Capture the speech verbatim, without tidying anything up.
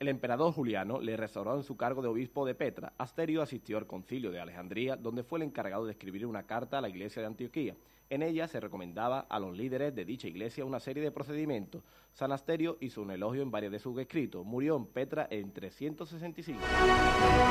El emperador Juliano le restauró en su cargo de obispo de Petra. Asterio asistió al concilio de Alejandría, donde fue el encargado de escribir una carta a la iglesia de Antioquía. En ella se recomendaba a los líderes de dicha iglesia una serie de procedimientos. San Asterio hizo un elogio en varios de sus escritos. Murió en Petra en trescientos sesenta y cinco.